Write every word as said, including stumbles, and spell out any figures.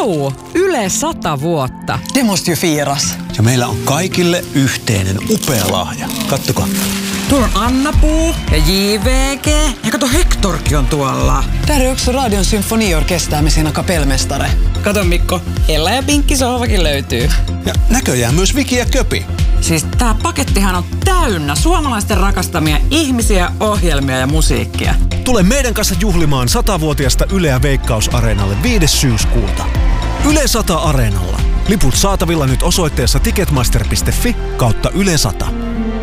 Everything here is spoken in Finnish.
Juu, Yle sata vuotta. Det måste ju firas. Ja meillä on kaikille yhteinen upea lahja. Kattokaa. Tuolla on Anna-Puu ja J V G. Ja kato, Hektorkin on tuolla. Där är också Radion symfoniorkester med sina kapellmästare. Kato Mikko, Ella ja Pinkki sohvakin löytyy. Ja näköjään myös Viki ja Köpi. Siis tää pakettihan on täynnä suomalaisten rakastamia ihmisiä, ohjelmia ja musiikkia. Tule meidän kanssa juhlimaan satavuotiasta Yleä Veikkaus-areenalle viides syyskuuta. Yle sata Areenalla. Liput saatavilla nyt osoitteessa ticketmaster piste fi kautta Yle sata.